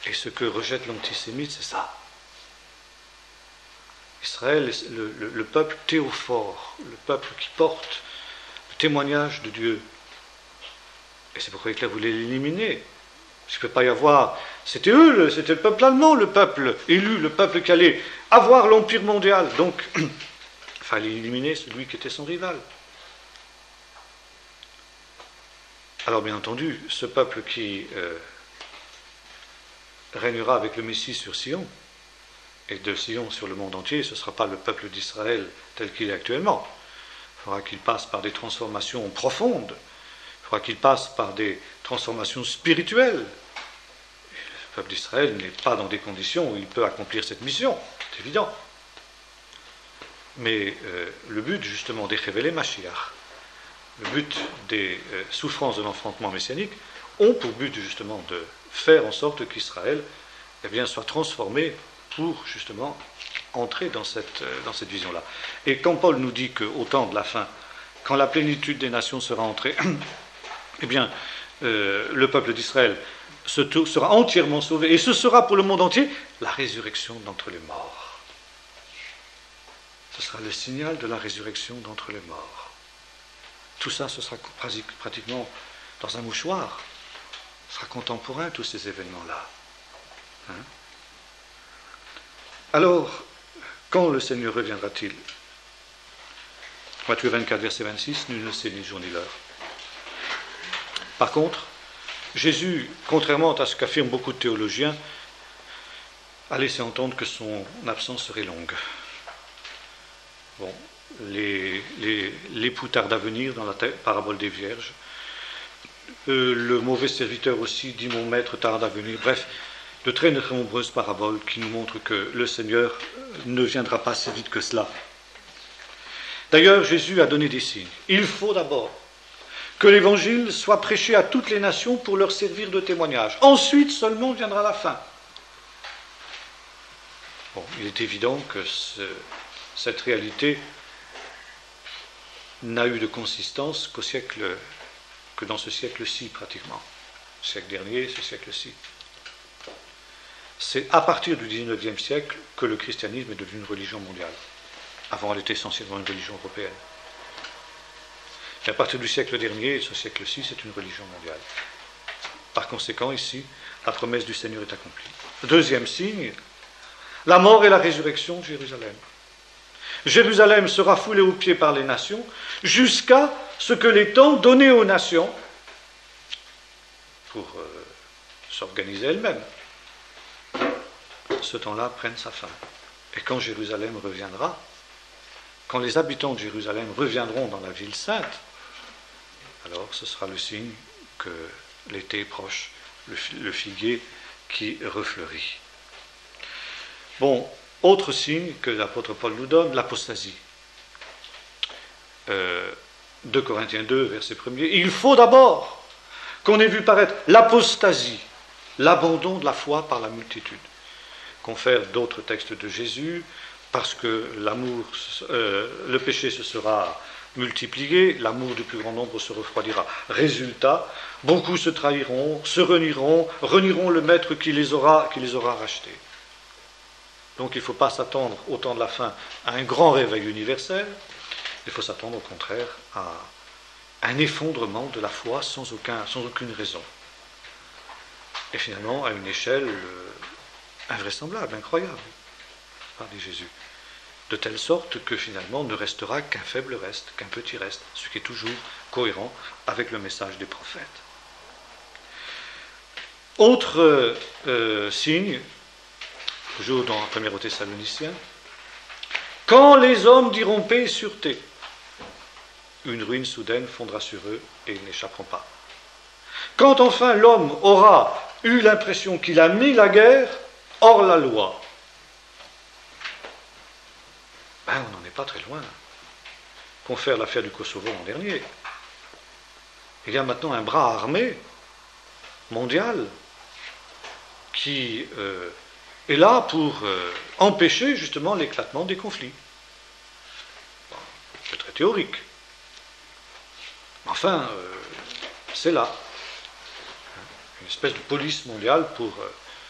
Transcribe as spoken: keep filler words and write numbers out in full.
Et ce que rejette l'antisémite, c'est ça. Israël est le, le, le peuple théophore, le peuple qui porte le témoignage de Dieu. Et c'est pourquoi Hitler voulait l'éliminer. Parce qu'il ne peut pas y avoir... C'était eux, c'était le peuple allemand, le peuple élu, le peuple qui allait avoir l'empire mondial. Donc, il fallait éliminer celui qui était son rival. Alors, bien entendu, ce peuple qui euh, régnera avec le Messie sur Sion, et de Sion sur le monde entier, ce ne sera pas le peuple d'Israël tel qu'il est actuellement. Il faudra qu'il passe par des transformations profondes. Il faudra qu'il passe par des transformations spirituelles. Le peuple d'Israël n'est pas dans des conditions où il peut accomplir cette mission, c'est évident. Mais euh, le but, justement, des révélés Mashiach, le but des euh, souffrances de l'enfantement messianique, ont pour but, justement, de faire en sorte qu'Israël eh bien, soit transformé pour, justement, entrer dans cette, euh, dans cette vision-là. Et quand Paul nous dit qu'au temps de la fin, quand la plénitude des nations sera entrée, eh bien, euh, le peuple d'Israël se sera entièrement sauvé, et ce sera pour le monde entier la résurrection d'entre les morts. Ce sera le signal de la résurrection d'entre les morts. Tout ça, ce sera pratiquement dans un mouchoir. Ce sera contemporain, tous ces événements-là. Hein? Alors, quand le Seigneur reviendra-t-il? Matthieu vingt-quatre, verset vingt-six, nul ne sait ni jour ni l'heure. Par contre, Jésus, contrairement à ce qu'affirment beaucoup de théologiens, a laissé entendre que son absence serait longue. Bon, les, les, l'époux tarde à venir dans la parabole des vierges. Euh, le mauvais serviteur aussi dit mon maître tarde à venir. Bref, de très nombreuses paraboles qui nous montrent que le Seigneur ne viendra pas si vite que cela. D'ailleurs, Jésus a donné des signes. Il faut d'abord que l'évangile soit prêché à toutes les nations pour leur servir de témoignage. Ensuite seulement viendra la fin. Bon, il est évident que ce, cette réalité n'a eu de consistance qu'au siècle, que dans ce siècle-ci pratiquement. Le siècle dernier, ce siècle-ci. C'est à partir du dix-neuvième siècle que le christianisme est devenu une religion mondiale. Avant, elle était essentiellement une religion européenne. Et à partir du siècle dernier, ce siècle-ci, c'est une religion mondiale. Par conséquent, ici, la promesse du Seigneur est accomplie. Deuxième signe, la mort et la résurrection de Jérusalem. Jérusalem sera foulée aux pieds par les nations jusqu'à ce que les temps donnés aux nations pour euh, s'organiser elles-mêmes, ce temps-là prenne sa fin. Et quand Jérusalem reviendra, quand les habitants de Jérusalem reviendront dans la ville sainte, alors ce sera le signe que l'été est proche, le, le figuier qui refleurit. Bon, autre signe que l'apôtre Paul nous donne, l'apostasie. Euh, deux Corinthiens deux, verset premier. Il faut d'abord qu'on ait vu paraître l'apostasie, l'abandon de la foi par la multitude. Confère d'autres textes de Jésus, parce que l'amour, euh, le péché se sera multiplié, l'amour du plus grand nombre se refroidira. Résultat, beaucoup se trahiront, se renieront, renieront le maître qui les aura, qui les aura rachetés. Donc il ne faut pas s'attendre au temps de la fin à un grand réveil universel, il faut s'attendre au contraire à un effondrement de la foi sans, aucun, sans aucune raison. Et finalement à une échelle euh, invraisemblable, incroyable, par Jésus. De telle sorte que finalement ne restera qu'un faible reste, qu'un petit reste, ce qui est toujours cohérent avec le message des prophètes. Autre euh, signe, toujours dans premier aux Thessaloniciens, quand les hommes diront paix et sûreté, une ruine soudaine fondra sur eux et ils n'échapperont pas. Quand enfin l'homme aura eu l'impression qu'il a mis la guerre hors la loi, ben, on n'en est pas très loin. Confère l'affaire du Kosovo l'an dernier. Il y a maintenant un bras armé mondial qui euh, est là pour euh, empêcher justement l'éclatement des conflits. Bon, c'est très théorique. Enfin, euh, c'est là. Une espèce de police mondiale pour euh,